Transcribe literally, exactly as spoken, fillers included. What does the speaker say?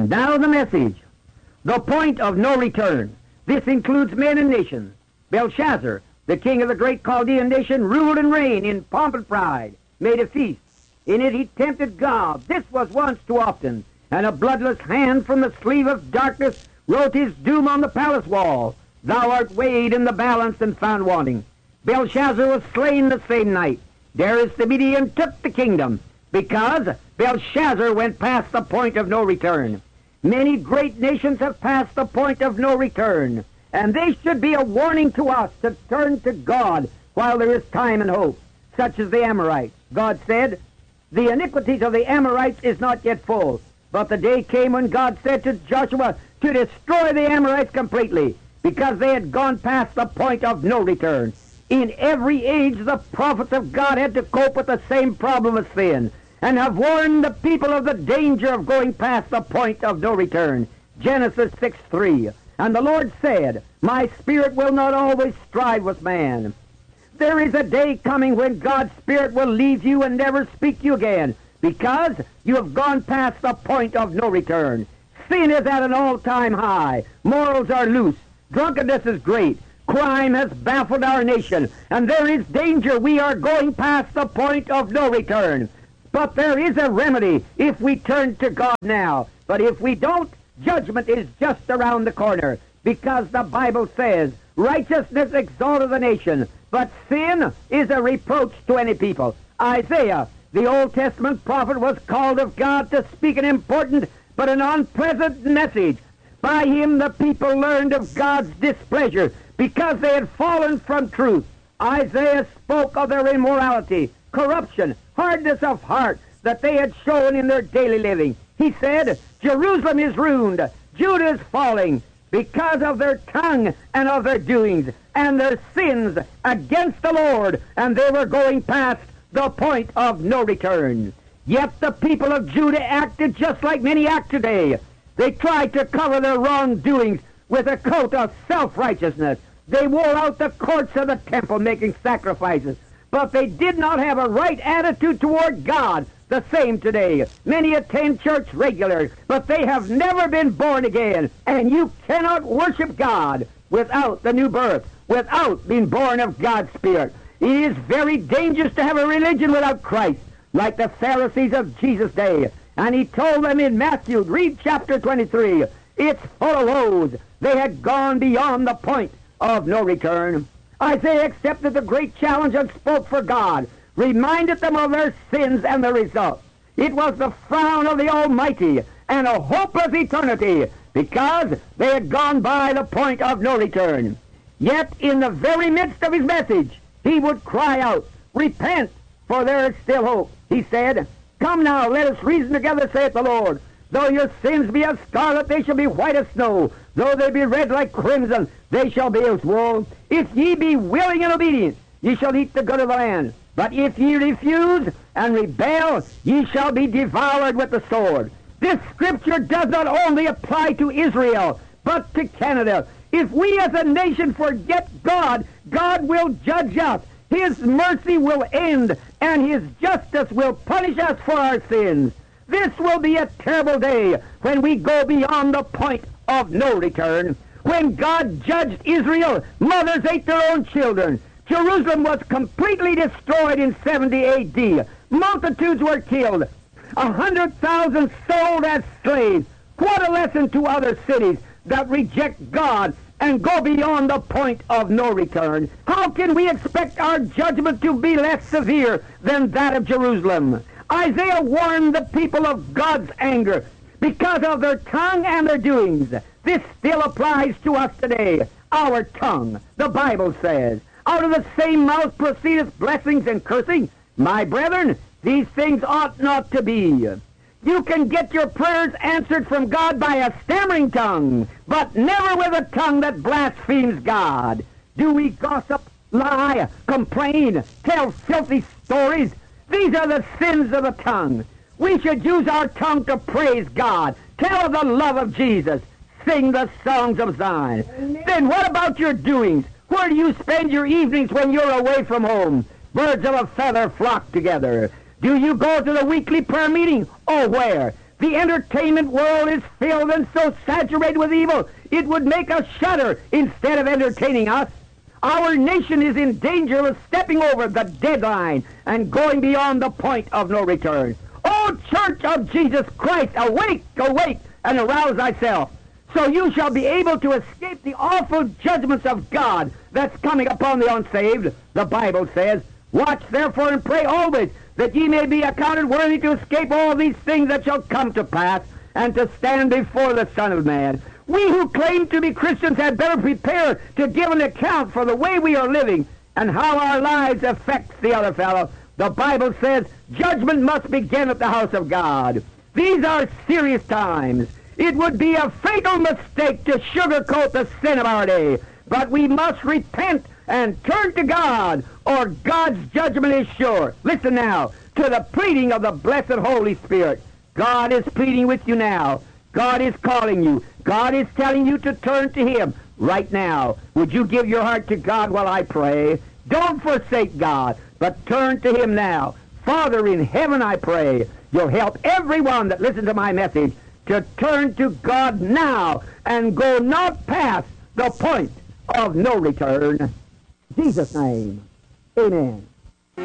And now the message. The point of no return. This includes men and nations. Belshazzar, the king of the great Chaldean nation, ruled and reigned in pomp and pride, made a feast. In it he tempted God. This was once too often. And a bloodless hand from the sleeve of darkness wrote his doom on the palace wall. Thou art weighed in the balance and found wanting. Belshazzar was slain the same night. Darius the Median took the kingdom, because Belshazzar went past the point of no return. Many great nations have passed the point of no return, and they should be a warning to us to turn to God while there is time and hope, such as the Amorites. God said, the iniquities of the Amorites is not yet full, but the day came when God said to Joshua to destroy the Amorites completely, because they had gone past the point of no return. In every age, the prophets of God had to cope with the same problem of sin, and have warned the people of the danger of going past the point of no return. Genesis six three. And the Lord said, my spirit will not always strive with man. There is a day coming when God's Spirit will leave you and never speak to you again, because you have gone past the point of no return. Sin is at an all-time high. Morals are loose. Drunkenness is great. Crime has baffled our nation, and there is danger we are going past the point of no return. But there is a remedy if we turn to God now. But if we don't, judgment is just around the corner, because the Bible says, righteousness exalteth a nation, but sin is a reproach to any people. Isaiah, the Old Testament prophet, was called of God to speak an important but an unpleasant message. By him the people learned of God's displeasure, because they had fallen from truth. Isaiah spoke of their immorality, corruption, hardness of heart that they had shown in their daily living. He said, Jerusalem is ruined, Judah is falling, because of their tongue and of their doings and their sins against the Lord, and they were going past the point of no return. Yet the people of Judah acted just like many act today. They tried to cover their wrongdoings with a coat of self-righteousness. They wore out the courts of the temple making sacrifices, but they did not have a right attitude toward God. The same today. Many attend church regularly, but they have never been born again, and you cannot worship God without the new birth, without being born of God's Spirit. It is very dangerous to have a religion without Christ, like the Pharisees of Jesus' day. And he told them in Matthew, read chapter twenty-three, it's full of woes. They had gone beyond the point of no return. Isaiah accepted the great challenge and spoke for God, reminded them of their sins and the result. It was the frown of the Almighty and a hopeless eternity, because they had gone by the point of no return. Yet in the very midst of his message, he would cry out, repent, for there is still hope. He said, come now, let us reason together, saith the Lord. Though your sins be as scarlet, they shall be white as snow. Though they be red like crimson, they shall be as wool. If ye be willing and obedient, ye shall eat the good of the land. But if ye refuse and rebel, ye shall be devoured with the sword. This scripture does not only apply to Israel, but to Canada. If we as a nation forget God, God will judge us. His mercy will end, and his justice will punish us for our sins. This will be a terrible day when we go beyond the point of no return. When God judged Israel, mothers ate their own children. Jerusalem was completely destroyed in seventy A D. Multitudes were killed. A hundred thousand sold as slaves. What a lesson to other cities that reject God and go beyond the point of no return. How can we expect our judgment to be less severe than that of Jerusalem? Isaiah warned the people of God's anger because of their tongue and their doings. This still applies to us today. Our tongue, the Bible says, out of the same mouth proceedeth blessings and cursing. My brethren, these things ought not to be. You can get your prayers answered from God by a stammering tongue, but never with a tongue that blasphemes God. Do we gossip, lie, complain, tell filthy stories? These are the sins of the tongue. We should use our tongue to praise God, tell of the love of Jesus, sing the songs of Zion. Amen. Then what about your doings? Where do you spend your evenings when you're away from home? Birds of a feather flock together. Do you go to the weekly prayer meeting? Oh, where? The entertainment world is filled and so saturated with evil, it would make us shudder instead of entertaining us. Our nation is in danger of stepping over the deadline and going beyond the point of no return. O Church of Jesus Christ, awake, awake, and arouse thyself, so you shall be able to escape the awful judgments of God that's coming upon the unsaved. The Bible says, watch therefore and pray always, that ye may be accounted worthy to escape all these things that shall come to pass, and to stand before the Son of Man. We who claim to be Christians had better prepare to give an account for the way we are living and how our lives affects the other fellow. The Bible says judgment must begin at the house of God. These are serious times. It would be a fatal mistake to sugarcoat the sin of our day, but we must repent and turn to God, or God's judgment is sure. Listen now to the pleading of the blessed Holy Spirit. God is pleading with you now. God is calling you. God is telling you to turn to Him right now. Would you give your heart to God while I pray? Don't forsake God, but turn to Him now. Father in heaven, I pray you'll help everyone that listens to my message to turn to God now and go not past the point of no return. In Jesus' name, amen.